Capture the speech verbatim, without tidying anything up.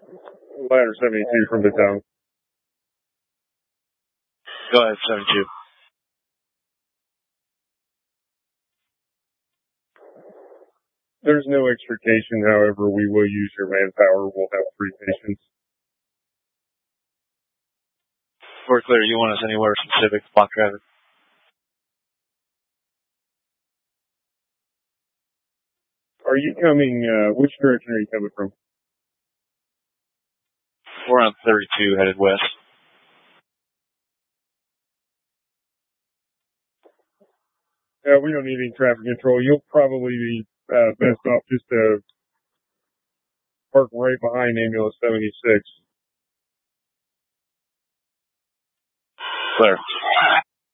Ladder seventy-two from the town. Go ahead, seventy-two. There's no extrication, however, we will use your manpower. We'll have three patients. We're clear. You want us anywhere specific to block traffic? Are you coming, uh, which direction are you coming from? We're on thirty-two, headed west. Uh, we don't need any traffic control. You'll probably be uh, best off just to park right behind ambulance seventy-six. Clear.